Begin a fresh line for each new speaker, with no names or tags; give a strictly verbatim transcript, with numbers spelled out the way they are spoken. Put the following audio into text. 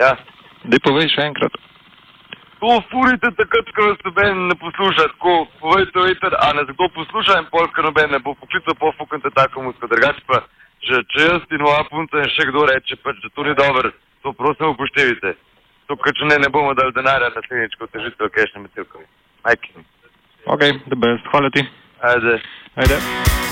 Ja.
Daj povej še enkrat.
To furite takrat, ko vas noben ne posluša, tako povejte veter, a ne kdo posluša in pol, ko noben ne bo poklical, pofukante tako musko. Drugač pa, že, če jaz in moja punca in še kdo reče, pač, da to ni dobro, to prosim upoštevite. To, ker če ne, ne bomo dali denarja na naslednjič, ko težite v kešne metilkovi. Majki.
Ok, the best. Hvala ti.
Ajde.
Ajde.